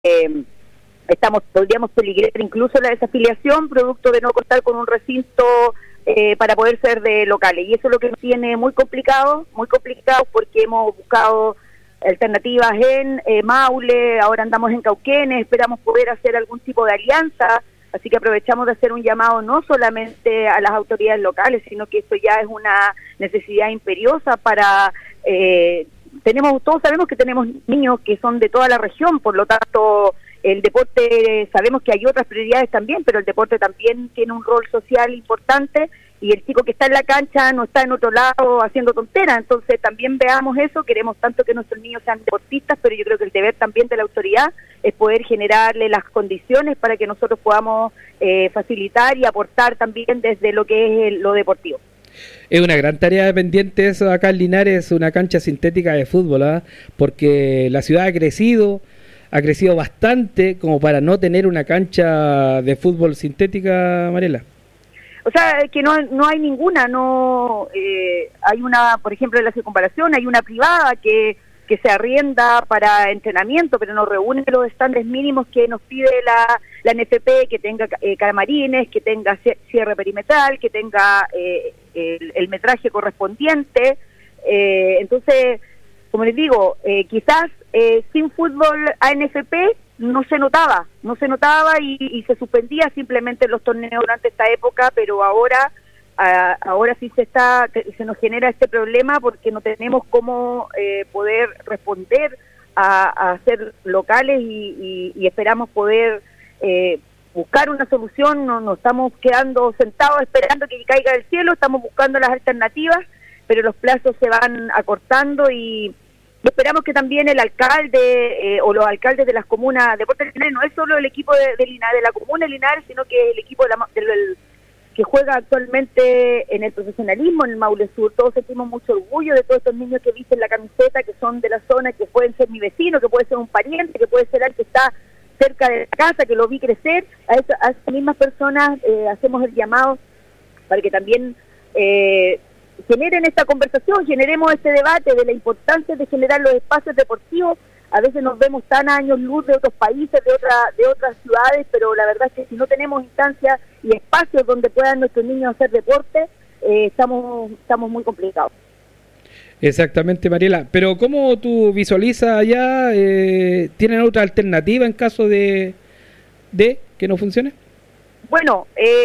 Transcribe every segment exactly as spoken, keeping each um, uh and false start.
eh, estamos podríamos peligrar incluso la desafiliación producto de no contar con un recinto eh, para poder ser de locales, y eso es lo que nos tiene muy complicado, muy complicado porque hemos buscado alternativas en eh, Maule, ahora andamos en Cauquenes, esperamos poder hacer algún tipo de alianza, así que aprovechamos de hacer un llamado no solamente a las autoridades locales, sino que esto ya es una necesidad imperiosa para... Eh, tenemos todos sabemos que tenemos niños que son de toda la región, por lo tanto el deporte, sabemos que hay otras prioridades también, pero el deporte también tiene un rol social importante, y el chico que está en la cancha no está en otro lado haciendo tonteras, entonces también veamos eso, queremos tanto que nuestros niños sean deportistas, pero yo creo que el deber también de la autoridad es poder generarle las condiciones para que nosotros podamos eh, facilitar y aportar también desde lo que es el, lo deportivo. Es una gran tarea pendiente eso acá en Linares, una cancha sintética de fútbol, ¿eh? Porque la ciudad ha crecido, ha crecido bastante como para no tener una cancha de fútbol sintética, Mariela. O sea, que no no hay ninguna, no eh, hay una, por ejemplo, en la circunvalación, hay una privada que, que se arrienda para entrenamiento, pero no reúne los estándares mínimos que nos pide la, la N F P, que tenga eh, camarines, que tenga cierre perimetral, que tenga eh, el, el metraje correspondiente. Eh, entonces, como les digo, eh, quizás eh, sin fútbol A N F P no se notaba, no se notaba y, y se suspendía simplemente los torneos durante esta época, pero ahora a, ahora sí se está se nos genera este problema porque no tenemos cómo eh, poder responder a, a ser locales y, y, y esperamos poder eh, buscar una solución. No, no estamos quedando sentados esperando que caiga del cielo, estamos buscando las alternativas, pero los plazos se van acortando y esperamos que también el alcalde eh, o los alcaldes de las comunas, Deportes de Linares no es solo el equipo de, de Linares, de la comuna de Linares, sino que el equipo de la, del, del, que juega actualmente en el profesionalismo en el Maule Sur. Todos sentimos mucho orgullo de todos estos niños que visten la camiseta, que son de la zona, que pueden ser mi vecino, que puede ser un pariente, que puede ser alguien que está cerca de la casa, que lo vi crecer. A, eso, a esas mismas personas eh, hacemos el llamado para que también... Eh, generen esta conversación, generemos este debate de la importancia de generar los espacios deportivos. A veces nos vemos tan a años luz de otros países, de otra, de otras ciudades, pero la verdad es que si no tenemos instancias y espacios donde puedan nuestros niños hacer deporte, eh, estamos, estamos muy complicados. Exactamente, Mariela. Pero ¿cómo tú visualizas allá? Eh, ¿Tienen otra alternativa en caso de, de que no funcione? Bueno,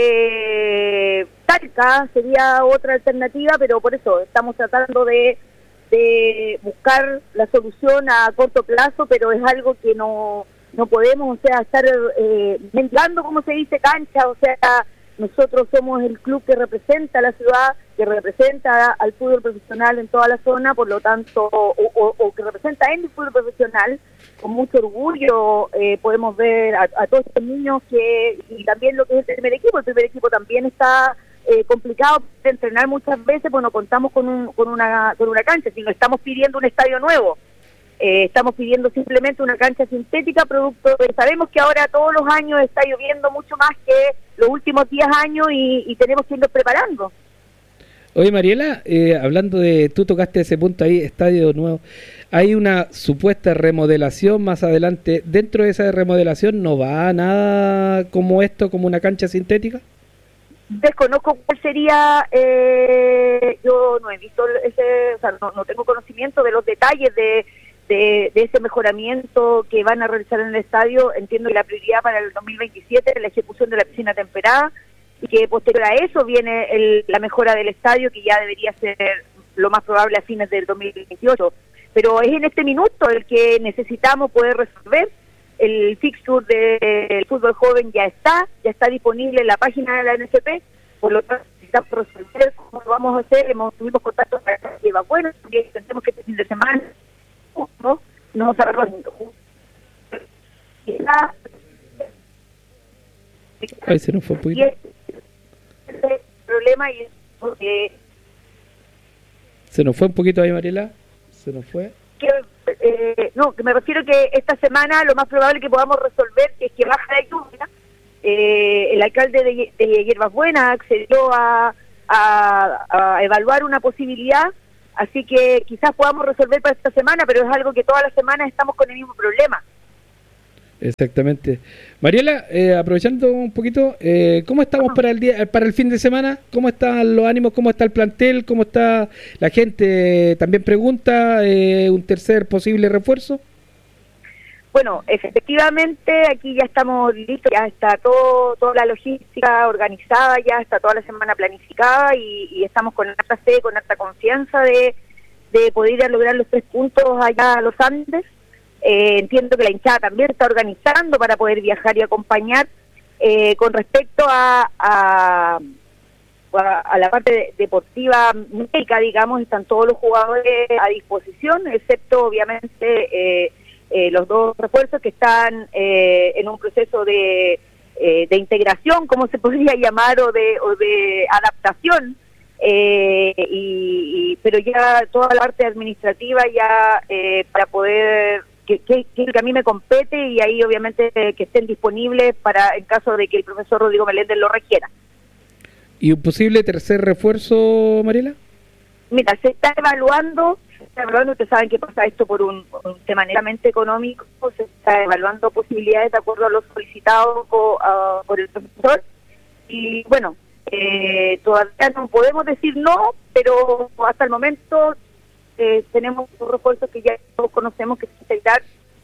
eh, Talca sería otra alternativa, pero por eso estamos tratando de, de buscar la solución a corto plazo, pero es algo que no no podemos, o sea, estar eh, mendigando, como se dice, cancha. O sea, nosotros somos el club que representa a la ciudad, que representa al fútbol profesional en toda la zona, por lo tanto, o, o, o que representa en el fútbol profesional. Con mucho orgullo eh, podemos ver a, a todos estos niños que, y también lo que es el primer equipo, el primer equipo también está eh, complicado de entrenar muchas veces, pues no contamos con, un, con, una, con una cancha, sino estamos pidiendo un estadio nuevo, eh, estamos pidiendo simplemente una cancha sintética, producto de, sabemos que ahora todos los años está lloviendo mucho más que los últimos diez años y, y tenemos que irnos preparando. Oye, Mariela, eh, hablando de, tú tocaste ese punto ahí, estadio nuevo, hay una supuesta remodelación más adelante. ¿Dentro de esa remodelación no va nada como esto, como una cancha sintética? Desconozco cuál sería, eh, yo no he visto ese, o sea, no, no tengo conocimiento de los detalles de, de, de ese mejoramiento que van a realizar en el estadio. Entiendo que la prioridad para el dos mil veintisiete es la ejecución de la piscina temperada, y que posterior a eso viene el, la mejora del estadio, que ya debería ser lo más probable a fines del dos mil veintiocho. Pero es en este minuto el que necesitamos poder resolver. El fixture del fútbol joven ya está, ya está disponible en la página de la N F P, por lo tanto necesitamos resolver cómo lo vamos a hacer. Hemos tuvimos contacto para que lleva bueno, porque entendemos que este fin de semana ¿no? nos arreglamos. Ahí se nos fue un poquito. Ese problema y porque se nos fue un poquito ahí, Mariela, se nos fue. Que, eh, no, que me refiero que esta semana lo más probable que podamos resolver es que baja la lluvia. Eh, el alcalde de, de Hierbas Buenas accedió a, a, a evaluar una posibilidad, así que quizás podamos resolver para esta semana, pero es algo que todas las semanas estamos con el mismo problema. Exactamente. Mariela, eh, aprovechando un poquito, eh, ¿cómo estamos para el día, para el fin de semana? ¿Cómo están los ánimos? ¿Cómo está el plantel? ¿Cómo está la gente? También pregunta eh, un tercer posible refuerzo. Bueno, efectivamente aquí ya estamos listos, ya está todo, toda la logística organizada, ya está toda la semana planificada y, y estamos con harta fe, con harta confianza de, de poder ir a lograr los tres puntos allá a los Andes. Eh, entiendo que la hinchada también está organizando para poder viajar y acompañar. Eh, con respecto a, a, a la parte de, deportiva médica, digamos, están todos los jugadores a disposición, excepto obviamente eh, eh, los dos refuerzos que están eh, en un proceso de, eh, de integración, como se podría llamar, o de, o de adaptación. Eh, y, y pero ya toda la parte administrativa ya eh, para poder que, que, que a mí me compete y ahí obviamente eh, que estén disponibles para en caso de que el profesor Rodrigo Meléndez lo requiera. ¿Y un posible tercer refuerzo, Mariela? Mira, se está evaluando, se está evaluando, ustedes saben que pasa esto por un, un tema netamente económico, se está evaluando posibilidades de acuerdo a lo solicitado por, uh, por el profesor y bueno, Eh, todavía no podemos decir no, pero hasta el momento eh, tenemos un refuerzo que ya todos conocemos que es integrar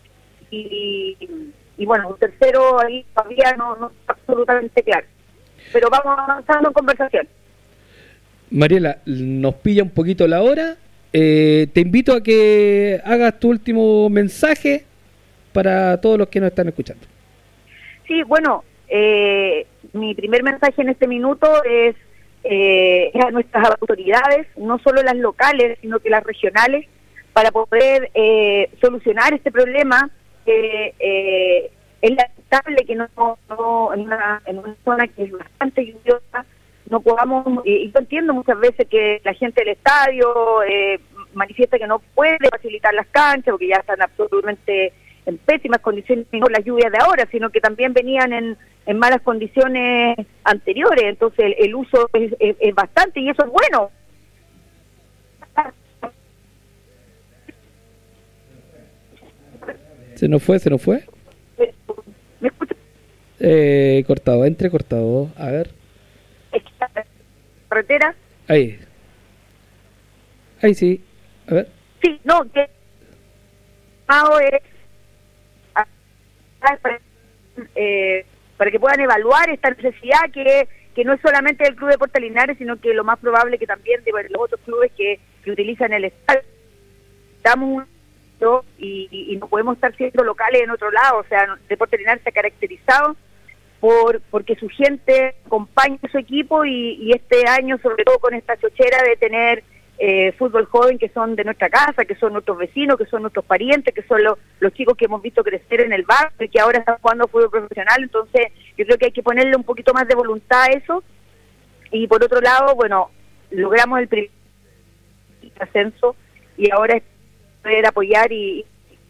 y, y bueno, un tercero ahí todavía no, no está absolutamente claro, pero vamos avanzando en conversación. Mariela, nos pilla un poquito la hora, eh, te invito a que hagas tu último mensaje para todos los que nos están escuchando. Sí, bueno, Eh, mi primer mensaje en este minuto es, eh, es a nuestras autoridades, no solo las locales, sino que las regionales, para poder eh, solucionar este problema. Eh, eh, es lamentable que no, no en, una, en una zona que es bastante lluviosa no podamos, y yo entiendo muchas veces que la gente del estadio eh, manifiesta que no puede facilitar las canchas porque ya están absolutamente en pésimas condiciones, no las lluvias de ahora, sino que también venían en, en malas condiciones anteriores, entonces el, el uso es, es, es bastante y eso es bueno. ¿Se nos fue? ¿Se nos fue? ¿Me escuchas? Eh, cortado, entrecortado, a ver. ¿Carretera? Ahí. Ahí sí, a ver. Sí, no, que... Ahora es... Para, eh, para que puedan evaluar esta necesidad que, que no es solamente del Club Deportes Linares, sino que lo más probable que también de los otros clubes que, que utilizan el estadio. Estamos y, y, y no podemos estar siendo locales en otro lado, o sea, Deportes Linares se ha caracterizado por porque su gente acompaña a su equipo y, y este año, sobre todo con esta chochera de tener Eh, fútbol joven que son de nuestra casa, que son nuestros vecinos, que son nuestros parientes, que son lo, los chicos que hemos visto crecer en el barrio y que ahora están jugando fútbol profesional, entonces yo creo que hay que ponerle un poquito más de voluntad a eso. Y por otro lado, bueno, logramos el primer ascenso y ahora es poder apoyar y...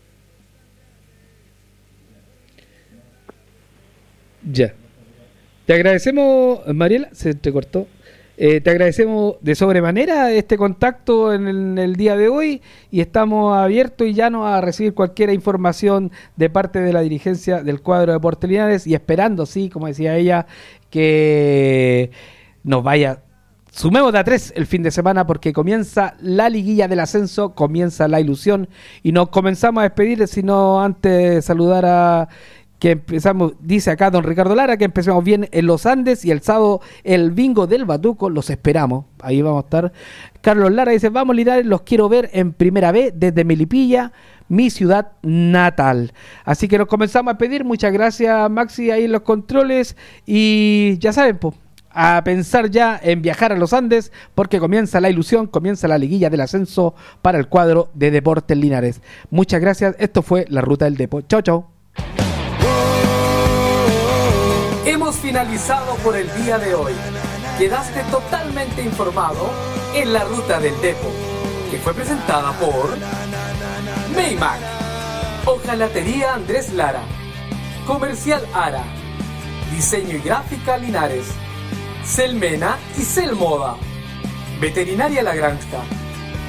Ya. Te agradecemos, Mariela, se entrecortó. Eh, te agradecemos de sobremanera este contacto en el, en el día de hoy y estamos abiertos y llanos a recibir cualquier información de parte de la dirigencia del cuadro de Deportes Linares y esperando, sí, como decía ella, que nos vaya, sumemos de a tres el fin de semana porque comienza la liguilla del ascenso, comienza la ilusión y nos comenzamos a despedir, sino antes saludar a... que empezamos, dice acá don Ricardo Lara, que empezamos bien en los Andes y el sábado el bingo del Batuco, los esperamos, ahí vamos a estar. Carlos Lara dice, vamos Linares, los quiero ver en Primera B desde Melipilla, mi ciudad natal. Así que nos comenzamos a pedir, muchas gracias Maxi ahí en los controles y ya saben, pues, a pensar ya en viajar a los Andes porque comienza la ilusión, comienza la liguilla del ascenso para el cuadro de Deportes Linares. Muchas gracias, esto fue La Ruta del Depo. Chao, chao. Hemos finalizado por el día de hoy. Quedaste totalmente informado en La Ruta del Depo, que fue presentada por Maymac, Hojalatería Andrés Lara, Comercial Ara, Diseño y Gráfica Linares, Selmena y Selmoda, Veterinaria La Granja,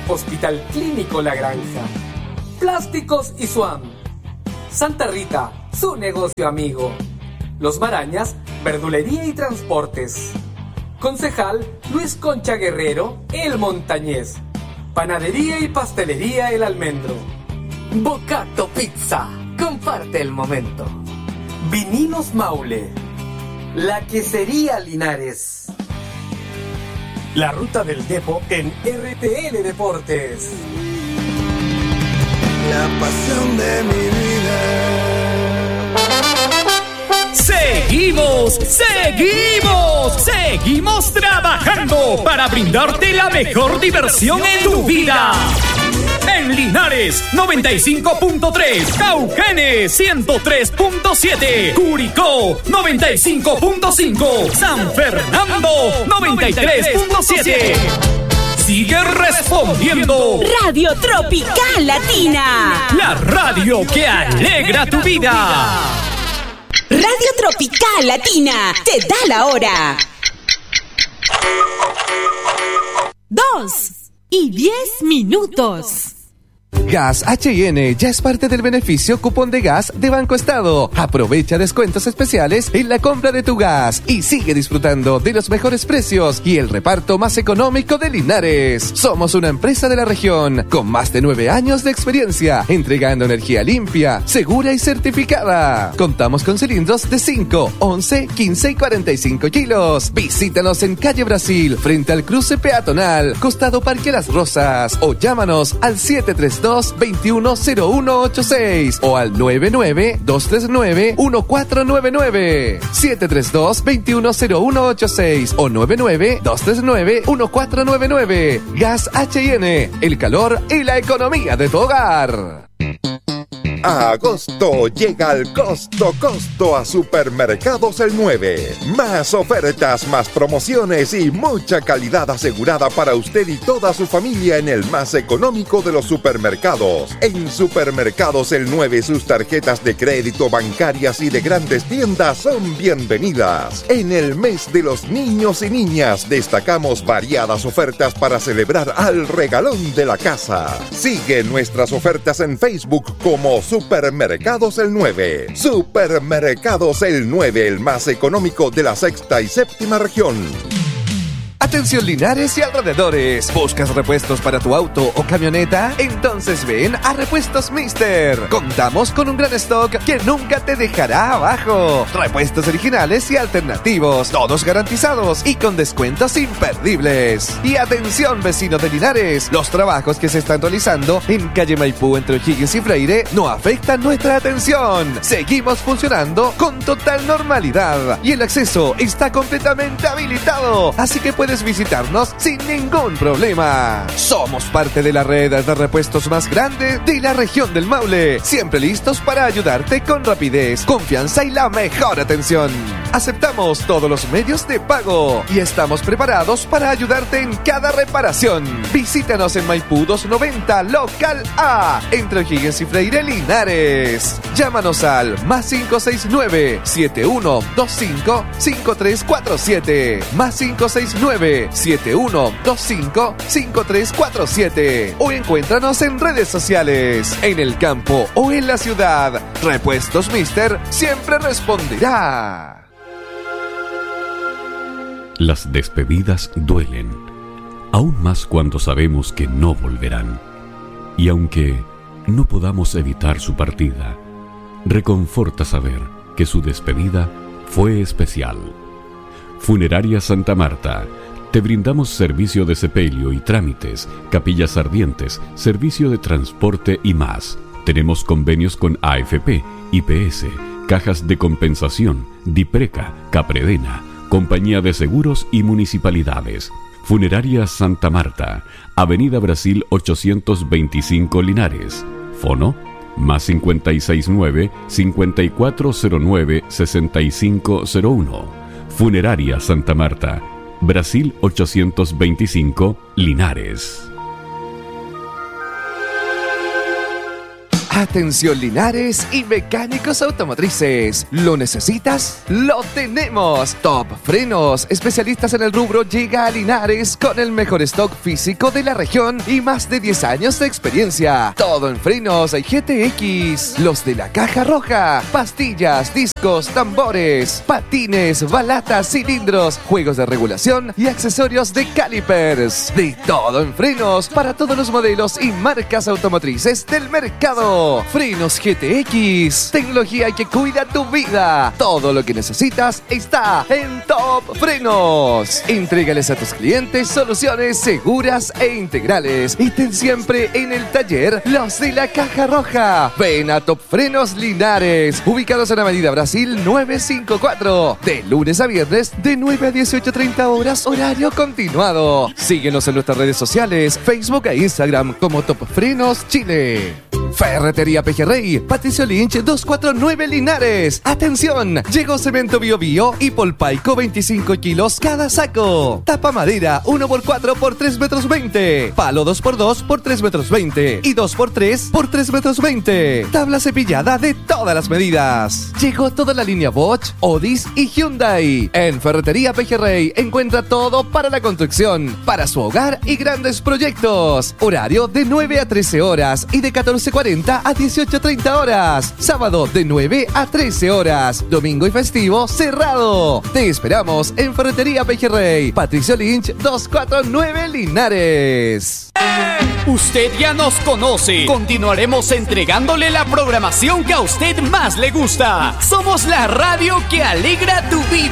Hospital Clínico La Granja, Plásticos y Swan, Santa Rita, su negocio amigo. Los Marañas, verdulería y transportes. Concejal Luis Concha Guerrero, El Montañés. Panadería y pastelería El Almendro. Bocato Pizza, comparte el momento. Vinilos Maule. La Quesería Linares. La Ruta del Depo en R T L Deportes. La pasión de mi vida. Seguimos, seguimos, seguimos trabajando para brindarte la mejor diversión en tu vida. En Linares, noventa y cinco punto tres, Cauquenes, ciento tres punto siete, Curicó, noventa y cinco punto cinco, San Fernando, noventa y tres punto siete. Sigue respondiendo. Radio Tropical Latina. La radio que alegra tu vida. Radio Tropical Latina te da la hora. Dos y diez minutos. Gas H y N ya es parte del beneficio cupón de gas de Banco Estado. Aprovecha descuentos especiales en la compra de tu gas y sigue disfrutando de los mejores precios y el reparto más económico de Linares. Somos una empresa de la región con más de nueve años de experiencia entregando energía limpia, segura y certificada. Contamos con cilindros de cinco, once, quince y cuarenta y cinco kilos. Visítanos en Calle Brasil, frente al cruce peatonal, costado Parque Las Rosas, o llámanos al siete tres dos, veintiuno cero uno ochenta y seis o al nueve nueve, dos tres nueve, uno cuatro nueve nueve. siete tres dos, veintiuno cero uno ochenta y seis o nueve nueve, dos tres nueve, uno cuatro nueve nueve. Gas H y N, el calor y la economía de tu hogar. A agosto llega el costo costo a Supermercados El nueve. Más ofertas, más promociones y mucha calidad asegurada para usted y toda su familia en el más económico de los supermercados. En Supermercados El nueve sus tarjetas de crédito, bancarias y de grandes tiendas son bienvenidas. En el mes de los niños y niñas destacamos variadas ofertas para celebrar al regalón de la casa. Sigue nuestras ofertas en Facebook como Supermercados El nueve. Supermercados El nueve, el más económico de la sexta y séptima región. Atención Linares y alrededores. ¿Buscas repuestos para tu auto o camioneta? Entonces ven a Repuestos Mister. Contamos con un gran stock que nunca te dejará abajo. Repuestos originales y alternativos, todos garantizados y con descuentos imperdibles. Y atención vecino de Linares, los trabajos que se están realizando en calle Maipú entre O'Higgins y Freire no afectan nuestra atención. Seguimos funcionando con total normalidad y el acceso está completamente habilitado, así que puedes visitarnos sin ningún problema. Somos parte de la red de repuestos más grande de la región del Maule, siempre listos para ayudarte con rapidez, confianza y la mejor atención. Aceptamos todos los medios de pago y estamos preparados para ayudarte en cada reparación. Visítanos en Maipú doscientos noventa Local A, entre O'Higgins y Freire Linares. Llámanos al más cinco seis nueve, siete uno dos cinco, cinco tres cuatro siete, más cinco seis nueve, siete uno dos cinco, cinco tres cuatro siete o encuéntranos en redes sociales, en el campo o en la ciudad. Repuestos Mister siempre responderá. Las despedidas duelen, aún más cuando sabemos que no volverán. Y aunque no podamos evitar su partida, reconforta saber que su despedida fue especial. Funeraria Santa Marta. Te brindamos servicio de sepelio y trámites, capillas ardientes, servicio de transporte y más. Tenemos convenios con A F P, I P S, Cajas de Compensación, Dipreca, Capredena, Compañía de Seguros y Municipalidades. Funeraria Santa Marta, Avenida Brasil ochocientos veinticinco Linares. Fono, más cincuenta y seis nueve, cincuenta y cuatro cero nueve, sesenta y cinco cero uno. Funeraria Santa Marta, Brasil ochocientos veinticinco, Linares. Atención Linares y mecánicos automotrices. ¿Lo necesitas? ¡Lo tenemos! Top Frenos, especialistas en el rubro, llega a Linares con el mejor stock físico de la región y más de diez años de experiencia. Todo en frenos G T X. Los de la caja roja. Pastillas, discos, tambores, patines, balatas, cilindros, juegos de regulación y accesorios de calipers. De todo en frenos para todos los modelos y marcas automotrices del mercado. Frenos G T X. Tecnología que cuida tu vida. Todo lo que necesitas está en Top Frenos. Entrégales a tus clientes soluciones seguras e integrales. Y ten siempre en el taller los de la caja roja. Ven a Top Frenos Linares, ubicados en Avenida Brasil novecientos cincuenta y cuatro, de lunes a viernes de nueve a dieciocho treinta horas, horario continuado. Síguenos en nuestras redes sociales, Facebook e Instagram como Top Frenos Chile. Ferretería Pejerrey, Patricio Lynch doscientos cuarenta y nueve Linares. Atención, llegó cemento Bio Bio y Polpaico veinticinco kilos cada saco. Tapa madera uno por cuatro por tres metros veinte. Palo dos por dos por tres metros veinte y dos por tres por tres metros veinte. Tabla cepillada de todas las medidas. Llegó toda la línea Bosch, Otis y Hyundai. En Ferretería Pejerrey encuentra todo para la construcción, para su hogar y grandes proyectos. Horario de nueve a trece horas y de catorce cuarenta a dieciocho treinta horas. Sábado de nueve a trece horas. Domingo y festivo cerrado. Te esperamos en Ferretería Pejerrey, Patricio Lynch doscientos cuarenta y nueve Linares. Usted ya nos conoce. Continuaremos entregándole la programación que a usted más le gusta. Somos la radio que alegra tu vida.